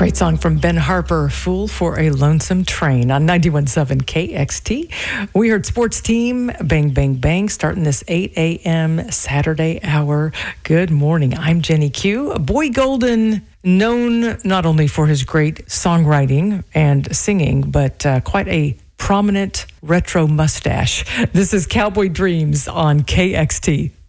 Great song from Ben Harper, Fool for a Lonesome Train on 91.7 KXT. We heard Sports Team, Bang, Bang, Bang, starting this 8 a.m. Saturday hour. Good morning. I'm Jenny Q. Boy Golden, known not only for his great songwriting and singing, but quite a prominent retro mustache. This is Cowboy Dreams on KXT.